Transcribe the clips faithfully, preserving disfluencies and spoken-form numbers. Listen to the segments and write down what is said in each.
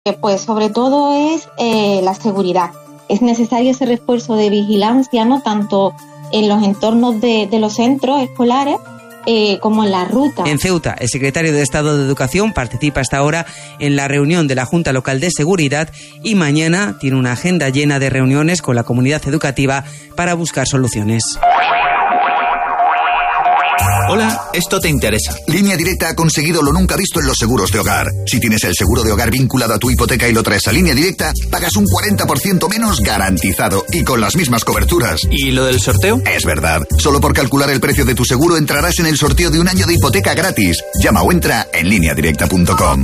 Pues sobre todo es eh, la seguridad. Es necesario ese refuerzo de vigilancia, ¿no? Tanto en los entornos de, de los centros escolares eh, como en la ruta. En Ceuta, el secretario de Estado de Educación participa hasta ahora en la reunión de la Junta Local de Seguridad y mañana tiene una agenda llena de reuniones con la comunidad educativa para buscar soluciones. Hola, esto te interesa. Línea Directa ha conseguido lo nunca visto en los seguros de hogar. Si tienes el seguro de hogar vinculado a tu hipoteca y lo traes a Línea Directa, pagas un cuarenta por ciento menos garantizado y con las mismas coberturas. ¿Y lo del sorteo? Es verdad. Solo por calcular el precio de tu seguro entrarás en el sorteo de un año de hipoteca gratis. Llama o entra en línea directa punto com.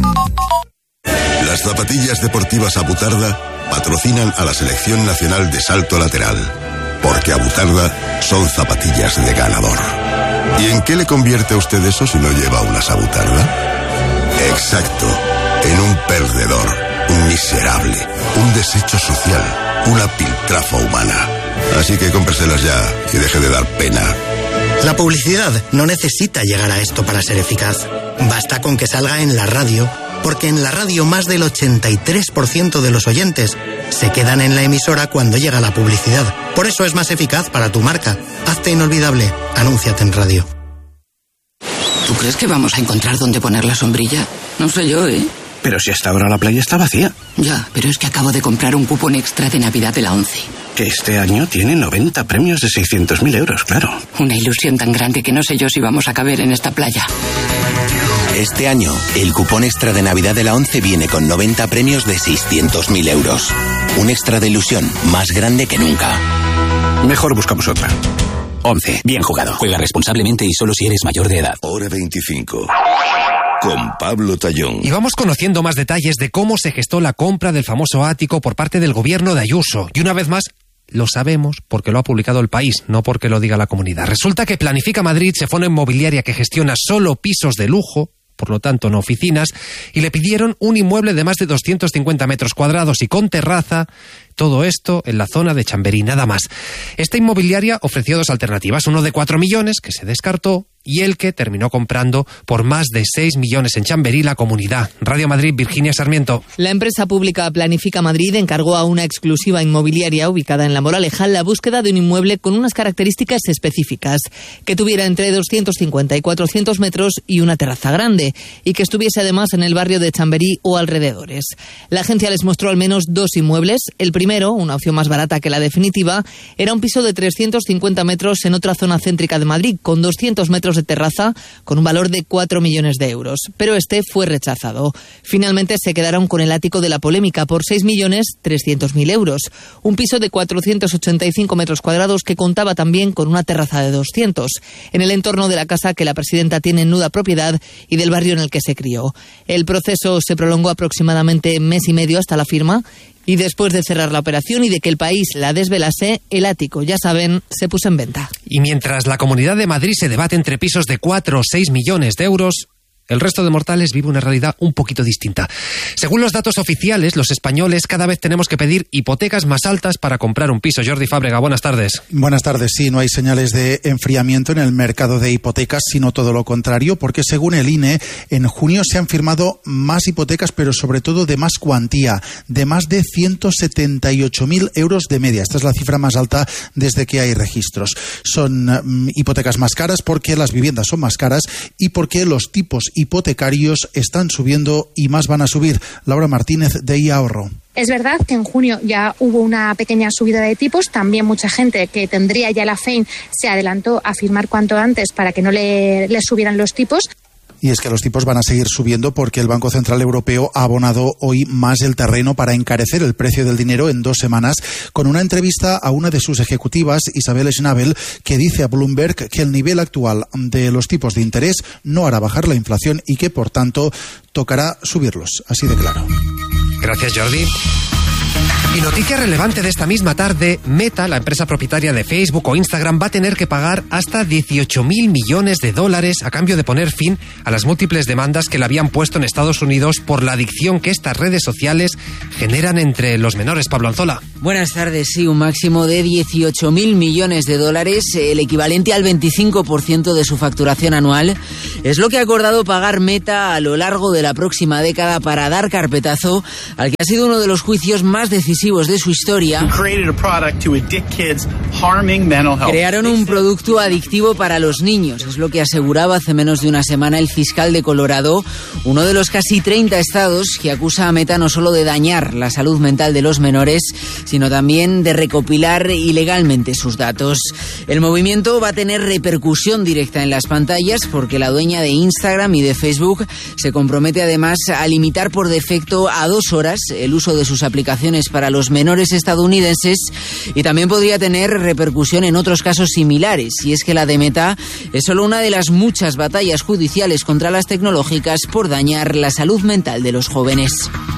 Las zapatillas deportivas Abutarda patrocinan a la Selección Nacional de Salto Lateral. Porque Abutarda son zapatillas de ganador. ¿Y en qué le convierte a usted eso si no lleva una Abutarda? Exacto, en un perdedor, un miserable, un desecho social, una piltrafa humana. Así que cómpreselas ya y deje de dar pena. La publicidad no necesita llegar a esto para ser eficaz. Basta con que salga en la radio, porque en la radio más del ochenta y tres por ciento de los oyentes se quedan en la emisora cuando llega la publicidad. Por eso es más eficaz para tu marca. Hazte inolvidable. Anúnciate en radio. ¿Tú crees que vamos a encontrar dónde poner la sombrilla? No sé yo, ¿eh? Pero si hasta ahora la playa está vacía. Ya, pero es que acabo de comprar un cupón extra de Navidad de la ONCE. Que este año tiene noventa premios de seiscientos mil euros, claro. Una ilusión tan grande que no sé yo si vamos a caber en esta playa. Este año, el cupón extra de Navidad de la ONCE viene con noventa premios de seiscientos mil euros. Un extra de ilusión más grande que nunca. Mejor buscamos otra. ONCE, bien jugado. Juega responsablemente y solo si eres mayor de edad. Hora veinticinco. Con Pablo Tallón. Y vamos conociendo más detalles de cómo se gestó la compra del famoso ático por parte del gobierno de Ayuso. Y una vez más, lo sabemos porque lo ha publicado El País, no porque lo diga la comunidad. Resulta que Planifica Madrid se fue a una inmobiliaria que gestiona solo pisos de lujo, por lo tanto no oficinas, y le pidieron un inmueble de más de doscientos cincuenta metros cuadrados y con terraza. Todo esto en la zona de Chamberí, nada más. Esta inmobiliaria ofreció dos alternativas, uno de cuatro millones, que se descartó, y el que terminó comprando por más de seis millones en Chamberí, la comunidad. Radio Madrid, Virginia Sarmiento. La empresa pública Planifica Madrid encargó a una exclusiva inmobiliaria ubicada en La Moraleja la búsqueda de un inmueble con unas características específicas, que tuviera entre doscientos cincuenta y cuatrocientos metros y una terraza grande, y que estuviese además en el barrio de Chamberí o alrededores. La agencia les mostró al menos dos inmuebles. El primero, una opción más barata que la definitiva, era un piso de trescientos cincuenta metros en otra zona céntrica de Madrid, con doscientos metros de terraza, con un valor de cuatro millones de euros. Pero este fue rechazado. Finalmente se quedaron con el ático de la polémica por seis millones trescientos mil euros. Un piso de cuatrocientos ochenta y cinco metros cuadrados que contaba también con una terraza de doscientos, en el entorno de la casa que la presidenta tiene en nuda propiedad y del barrio en el que se crió. El proceso se prolongó aproximadamente mes y medio hasta la firma, y después de cerrar la operación y de que El País la desvelase, el ático, ya saben, se puso en venta. Y mientras la Comunidad de Madrid se debate entre pisos de cuatro o seis millones de euros, el resto de mortales vive una realidad un poquito distinta. Según los datos oficiales, los españoles cada vez tenemos que pedir hipotecas más altas para comprar un piso. Jordi Fábrega, buenas tardes. Buenas tardes. Sí, no hay señales de enfriamiento en el mercado de hipotecas, sino todo lo contrario, porque según el I N E, en junio se han firmado más hipotecas, pero sobre todo de más cuantía, de más de ciento setenta y ocho mil euros de media. Esta es la cifra más alta desde que hay registros. Son um, hipotecas más caras porque las viviendas son más caras y porque los tipos hipotecarios están subiendo y más van a subir. Laura Martínez, de iAhorro. Es verdad que en junio ya hubo una pequeña subida de tipos. También mucha gente que tendría ya la FEIN se adelantó a firmar cuanto antes para que no le, le subieran los tipos. Y es que los tipos van a seguir subiendo porque el Banco Central Europeo ha abonado hoy más el terreno para encarecer el precio del dinero en dos semanas, con una entrevista a una de sus ejecutivas, Isabel Schnabel, que dice a Bloomberg que el nivel actual de los tipos de interés no hará bajar la inflación y que, por tanto, tocará subirlos. Así de claro. Gracias, Jordi. Y noticia relevante de esta misma tarde, Meta, la empresa propietaria de Facebook o Instagram, va a tener que pagar hasta dieciocho mil millones de dólares a cambio de poner fin a las múltiples demandas que le habían puesto en Estados Unidos por la adicción que estas redes sociales generan entre los menores. Pablo Anzola. Buenas tardes. Sí, un máximo de dieciocho mil millones de dólares, el equivalente al veinticinco por ciento de su facturación anual, es lo que ha acordado pagar Meta a lo largo de la próxima década para dar carpetazo al que ha sido uno de los juicios más decisivos de su historia. Crearon un producto adictivo para los niños, es lo que aseguraba hace menos de una semana el fiscal de Colorado, uno de los casi treinta estados que acusa a Meta no solo de dañar la salud mental de los menores, sino también de recopilar ilegalmente sus datos. El movimiento va a tener repercusión directa en las pantallas porque la dueña de Instagram y de Facebook se compromete además a limitar por defecto a dos horas el uso de sus aplicaciones para los menores estadounidenses, y también podría tener repercusión en otros casos similares, y es que la de Meta es solo una de las muchas batallas judiciales contra las tecnológicas por dañar la salud mental de los jóvenes.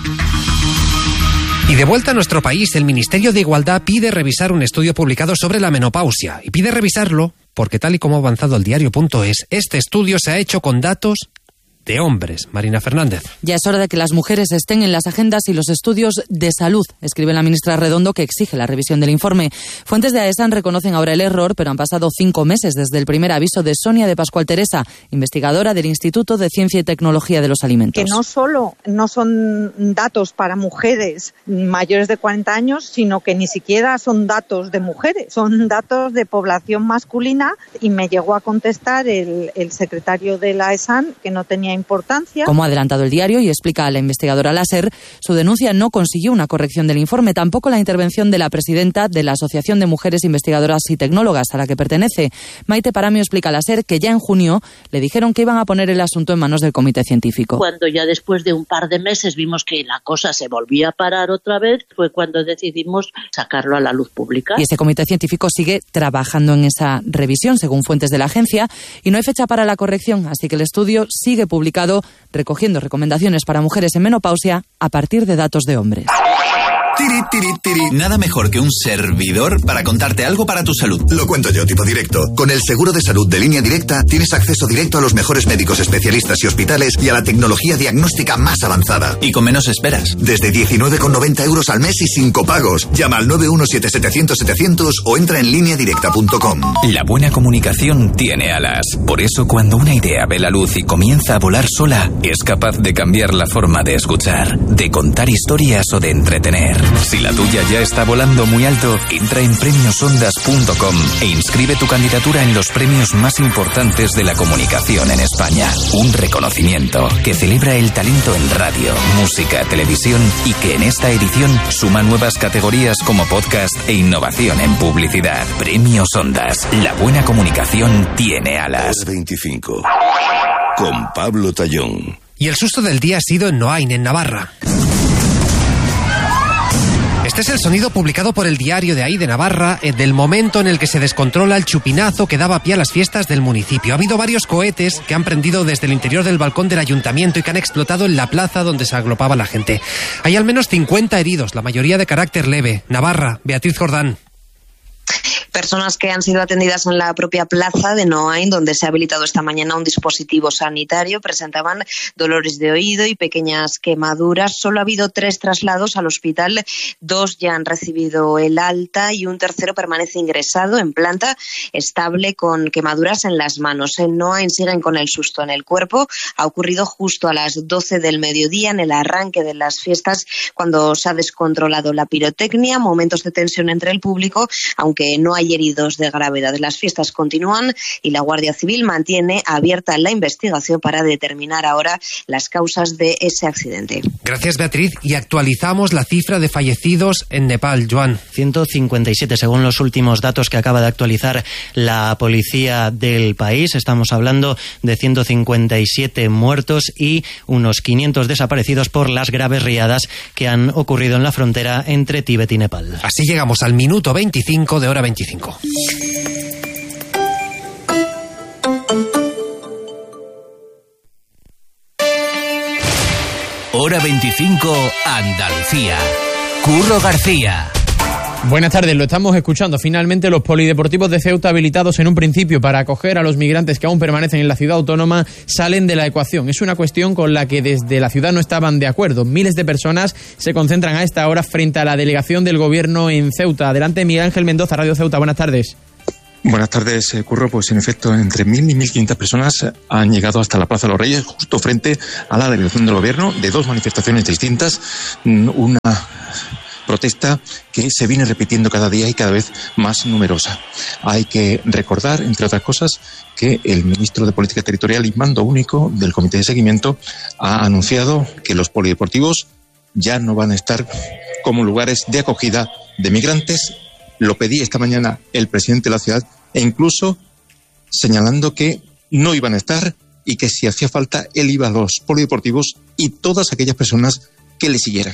Y de vuelta a nuestro país, el Ministerio de Igualdad pide revisar un estudio publicado sobre la menopausia, y pide revisarlo porque, tal y como ha avanzado el diario punto es, este estudio se ha hecho con datos de hombres. Marina Fernández. Ya es hora de que las mujeres estén en las agendas y los estudios de salud, escribe la ministra Redondo, que exige la revisión del informe. Fuentes de AESAN reconocen ahora el error, pero han pasado cinco meses desde el primer aviso de Sonia de Pascual Teresa, investigadora del Instituto de Ciencia y Tecnología de los Alimentos. Que no solo no son datos para mujeres mayores de cuarenta años, sino que ni siquiera son datos de mujeres, son datos de población masculina, y me llegó a contestar el, el secretario de la AESAN que no tenía importancia. Como ha adelantado el diario y explica a la investigadora Láser, su denuncia no consiguió una corrección del informe, tampoco la intervención de la presidenta de la Asociación de Mujeres Investigadoras y Tecnólogas, a la que pertenece. Maite Paramio explica a Láser que ya en junio le dijeron que iban a poner el asunto en manos del comité científico. Cuando ya después de un par de meses vimos que la cosa se volvía a parar otra vez, fue cuando decidimos sacarlo a la luz pública. Y ese comité científico sigue trabajando en esa revisión, según fuentes de la agencia, y no hay fecha para la corrección, así que el estudio sigue publicado publicado recogiendo recomendaciones para mujeres en menopausia a partir de datos de hombres. Tiri, tiri, tiri. Nada mejor que un servidor para contarte algo para tu salud. Lo cuento yo, tipo directo. Con el seguro de salud de Línea Directa tienes acceso directo a los mejores médicos especialistas y hospitales y a la tecnología diagnóstica más avanzada. Y con menos esperas. Desde diecinueve con noventa euros al mes y sin copagos. Llama al nueve uno siete setecientos setecientos o entra en línea directa punto com. La buena comunicación tiene alas. Por eso, cuando una idea ve la luz y comienza a volar sola, es capaz de cambiar la forma de escuchar, de contar historias o de entretener. Si la tuya ya está volando muy alto, entra en premios ondas punto com e inscribe tu candidatura en los premios más importantes de la comunicación en España. Un reconocimiento que celebra el talento en radio, música, televisión y que en esta edición suma nuevas categorías como podcast e innovación en publicidad. Premios Ondas. La buena comunicación tiene alas. veinticinco. Con Pablo Tallón. Y el susto del día ha sido en Noain, en Navarra. Este es el sonido publicado por el diario de ahí, de Navarra, del momento en el que se descontrola el chupinazo que daba pie a las fiestas del municipio. Ha habido varios cohetes que han prendido desde el interior del balcón del ayuntamiento y que han explotado en la plaza donde se agrupaba la gente. Hay al menos cincuenta heridos, la mayoría de carácter leve. Navarra, Beatriz Jordán. Personas que han sido atendidas en la propia plaza de Noain, donde se ha habilitado esta mañana un dispositivo sanitario, presentaban dolores de oído y pequeñas quemaduras. Solo ha habido tres traslados al hospital, dos ya han recibido el alta y un tercero permanece ingresado en planta estable con quemaduras en las manos. En Noain siguen con el susto en el cuerpo. Ha ocurrido justo a las doce del mediodía, en el arranque de las fiestas, cuando se ha descontrolado la pirotecnia, momentos de tensión entre el público, aunque no hay heridos de gravedad. Las fiestas continúan y la Guardia Civil mantiene abierta la investigación para determinar ahora las causas de ese accidente. Gracias, Beatriz. Y actualizamos la cifra de fallecidos en Nepal, Joan. ciento cincuenta y siete, según los últimos datos que acaba de actualizar la policía del país. Estamos hablando de ciento cincuenta y siete muertos y unos quinientos desaparecidos por las graves riadas que han ocurrido en la frontera entre Tíbet y Nepal. Así llegamos al minuto veinticinco de hora veinticinco. Hora veinticinco, Andalucía. Curro García. Buenas tardes, lo estamos escuchando. Finalmente, los polideportivos de Ceuta, habilitados en un principio para acoger a los migrantes que aún permanecen en la ciudad autónoma, salen de la ecuación. Es una cuestión con la que desde la ciudad no estaban de acuerdo. Miles de personas se concentran a esta hora frente a la delegación del gobierno en Ceuta. Adelante, Miguel Ángel Mendoza, Radio Ceuta. Buenas tardes. Buenas tardes, Curro. Pues en efecto, entre mil y mil quinientas personas han llegado hasta la Plaza de los Reyes, justo frente a la delegación del gobierno, de dos manifestaciones distintas. Una protesta que se viene repitiendo cada día y cada vez más numerosa. Hay que recordar, entre otras cosas, que el ministro de Política Territorial y Mando Único del Comité de Seguimiento ha anunciado que los polideportivos ya no van a estar como lugares de acogida de migrantes. Lo pedía esta mañana el presidente de la ciudad e incluso señalando que no iban a estar y que si hacía falta él iba a los polideportivos y todas aquellas personas que le siguieran.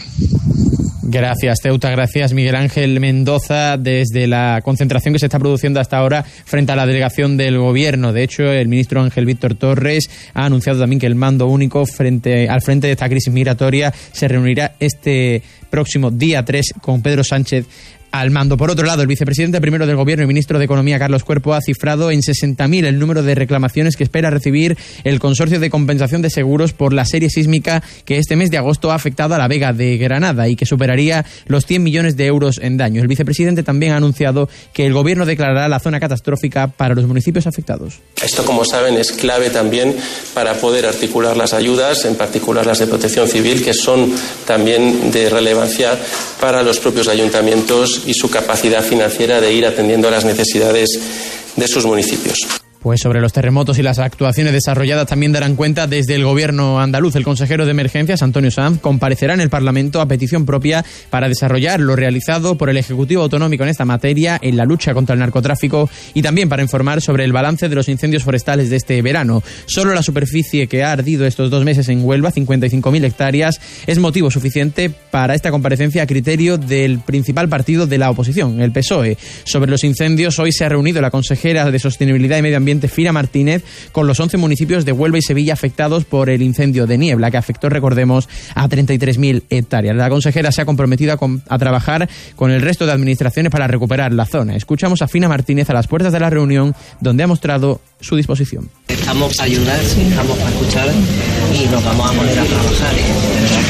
Gracias, Ceuta. Gracias, Miguel Ángel Mendoza, desde la concentración que se está produciendo hasta ahora frente a la delegación del gobierno. De hecho, el ministro Ángel Víctor Torres ha anunciado también que el mando único frente al frente de esta crisis migratoria se reunirá este próximo día tres con Pedro Sánchez al mando. Por otro lado, el vicepresidente primero del Gobierno y ministro de Economía, Carlos Cuerpo, ha cifrado en sesenta mil el número de reclamaciones que espera recibir el Consorcio de Compensación de Seguros por la serie sísmica que este mes de agosto ha afectado a la Vega de Granada y que superaría los cien millones de euros en daños. El vicepresidente también ha anunciado que el Gobierno declarará la zona catastrófica para los municipios afectados. Esto, como saben, es clave también para poder articular las ayudas, en particular las de protección civil, que son también de relevancia para los propios ayuntamientos y su capacidad financiera de ir atendiendo a las necesidades de sus municipios. Pues sobre los terremotos y las actuaciones desarrolladas también darán cuenta desde el gobierno andaluz. El consejero de Emergencias, Antonio Sanz, comparecerá en el Parlamento a petición propia para desarrollar lo realizado por el Ejecutivo Autonómico en esta materia en la lucha contra el narcotráfico y también para informar sobre el balance de los incendios forestales de este verano. Solo la superficie que ha ardido estos dos meses en Huelva, cincuenta y cinco mil hectáreas, es motivo suficiente para esta comparecencia a criterio del principal partido de la oposición, el P S O E. Sobre los incendios, hoy se ha reunido la consejera de Sostenibilidad y Medio Ambiente, Fira Martínez, con los once municipios de Huelva y Sevilla afectados por el incendio de Niebla, que afectó, recordemos, a treinta y tres mil hectáreas. La consejera se ha comprometido a, con, a trabajar con el resto de administraciones para recuperar la zona. Escuchamos a Fina Martínez a las puertas de la reunión, donde ha mostrado su disposición. Estamos para ayudar, estamos para escuchar y nos vamos a poner a trabajar. Y de verdad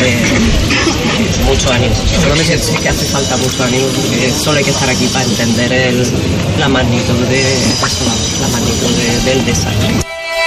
que mucho ánimo. Solo me siento que hace falta mucho ánimo, porque solo hay que estar aquí para entender el, la magnitud de la magnitud de, del desastre.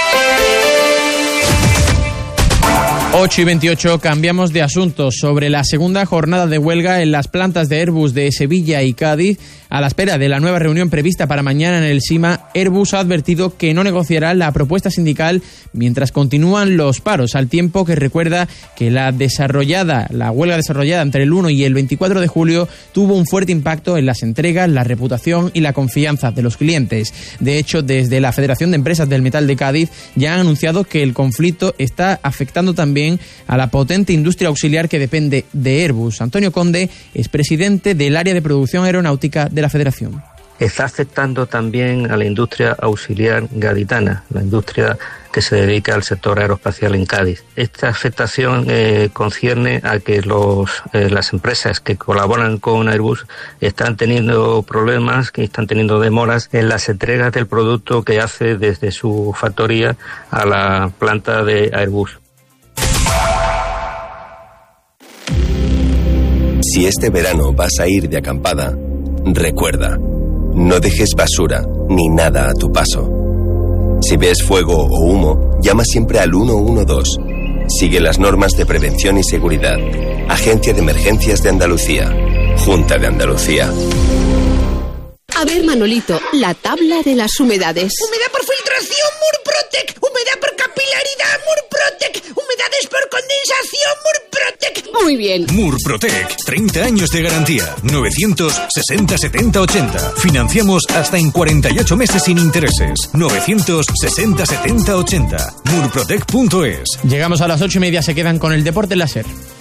ocho y veintiocho, cambiamos de asunto. Sobre la segunda jornada de huelga en las plantas de Airbus de Sevilla y Cádiz, a la espera de la nueva reunión prevista para mañana en el SIMA, Airbus ha advertido que no negociará la propuesta sindical mientras continúan los paros, al tiempo que recuerda que la desarrollada, la huelga desarrollada entre el uno y el veinticuatro de julio tuvo un fuerte impacto en las entregas, la reputación y la confianza de los clientes. De hecho, desde la Federación de Empresas del Metal de Cádiz ya han anunciado que el conflicto está afectando también a la potente industria auxiliar que depende de Airbus. Antonio Conde es presidente del área de producción aeronáutica de la Federación. Está afectando también a la industria auxiliar gaditana, la industria que se dedica al sector aeroespacial en Cádiz. Esta afectación eh, concierne a que los, eh, las empresas que colaboran con Airbus están teniendo problemas, que están teniendo demoras en las entregas del producto que hace desde su factoría a la planta de Airbus. Si este verano vas a ir de acampada, recuerda, no dejes basura ni nada a tu paso. Si ves fuego o humo, llama siempre al uno uno dos. Sigue las normas de prevención y seguridad. Agencia de Emergencias de Andalucía. Junta de Andalucía. A ver, Manolito, la tabla de las humedades. Humedad por filtración, Murprotec. Humedad por capilaridad, Murprotec. Humedades por condensación, Murprotec. Muy bien. Murprotec, treinta años de garantía. novecientos sesenta setenta ochenta. Financiamos hasta en cuarenta y ocho meses sin intereses. novecientos sesenta setenta ochenta. Murprotec punto es. Llegamos a las ocho y media, se quedan con el deporte láser.